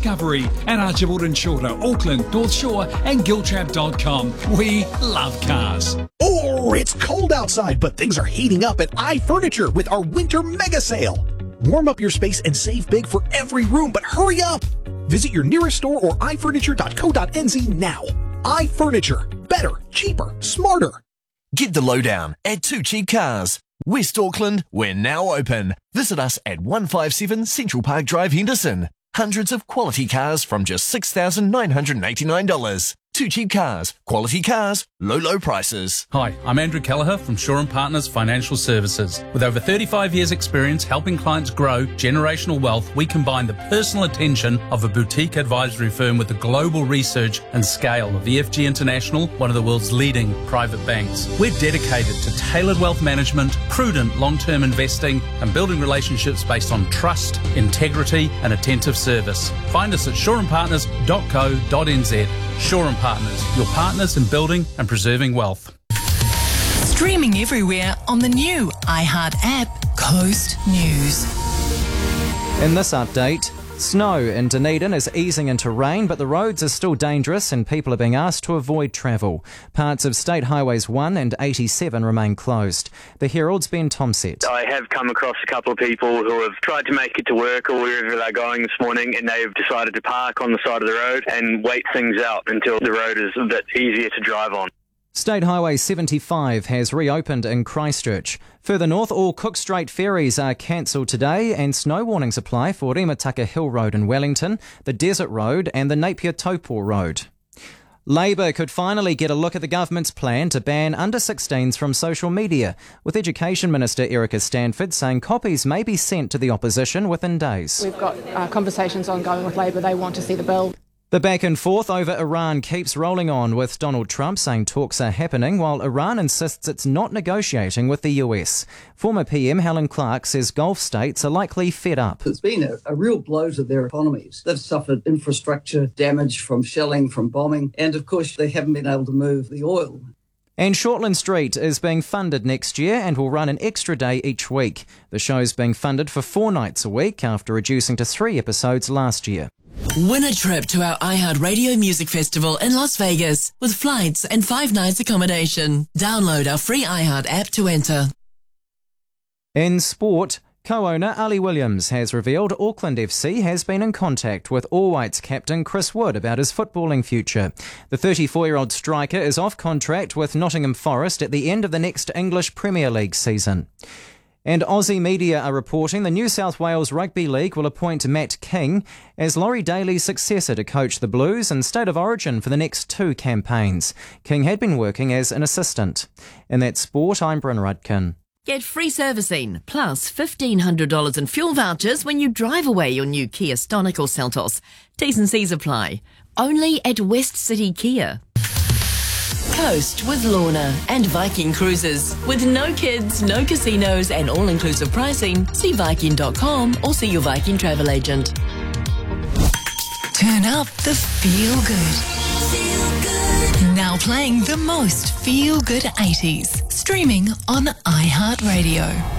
Discovery at Archibald and Shorter, Auckland, North Shore and Giltrap.com. We love cars. Oh, it's cold outside, but things are heating up at iFurniture with our winter mega sale. Warm up your space and save big for every room, but hurry up! Visit your nearest store or ifurniture.co.nz now. iFurniture. Better, cheaper, smarter. Get the lowdown at Too Cheap Cars. West Auckland, we're now open. Visit us at 157 Central Park Drive, Henderson. Hundreds of quality cars from just $6,989. Too Cheap Cars. Quality cars, low prices. Hi, I'm Andrew Kelleher from Shaw & Partners Financial Services. With over 35 years' experience helping clients grow generational wealth, we combine the personal attention of a boutique advisory firm with the global research and scale of EFG International, one of the world's leading private banks. We're dedicated to tailored wealth management, prudent long-term investing, and building relationships based on trust, integrity, and attentive service. Find us at shawandpartners.co.nz. Shaw & Partners, your partners in building and preserving wealth. Streaming everywhere on the new iHeart app, Coast News. In this update, snow in Dunedin is easing into rain, but the roads are still dangerous and people are being asked to avoid travel. Parts of State Highways 1 and 87 remain closed. The Herald's Ben Tomset. I have come across a couple of people who have tried to make it to work or wherever they're going this morning, and they've decided to park on the side of the road and wait things out until the road is a bit easier to drive on. State Highway 75 has reopened in Christchurch. Further north, all Cook Strait ferries are cancelled today and snow warnings apply for Remataka Hill Road in Wellington, the Desert Road and the Napier Taupo Road. Labour could finally get a look at the government's plan to ban under-16s from social media, with Education Minister Erica Stanford saying copies may be sent to the opposition within days. We've got conversations ongoing with Labour. They want to see the bill. The back and forth over Iran keeps rolling on, with Donald Trump saying talks are happening while Iran insists it's not negotiating with the US. Former PM Helen Clark says Gulf states are likely fed up. It's been a real blow to their economies. They've suffered infrastructure damage from shelling, from bombing, and of course they haven't been able to move the oil. And Shortland Street is being funded next year and will run an extra day each week. The show's being funded for 4 nights a week after reducing to 3 episodes last year. Win a trip to our iHeart Radio Music Festival in Las Vegas with flights and 5 nights accommodation. Download our free iHeart app to enter. In sport, co-owner Ali Williams has revealed Auckland FC has been in contact with All Whites captain Chris Wood about his footballing future. The 34-year-old striker is off contract with Nottingham Forest at the end of the next English Premier League season. And Aussie media are reporting the New South Wales Rugby League will appoint Matt King as Laurie Daly's successor to coach the Blues in State of Origin for the next 2 campaigns. King had been working as an assistant. In that sport, I'm Bryn Rudkin. Get free servicing, plus $1,500 in fuel vouchers when you drive away your new Kia Stonic or Seltos. T's and C's apply. Only at West City Kia. Coast with Lorna and Viking Cruises. With no kids, no casinos and all-inclusive pricing, see Viking.com or see your Viking travel agent. Turn up the feel-good. Now playing the most feel-good 80s. Streaming on iHeartRadio.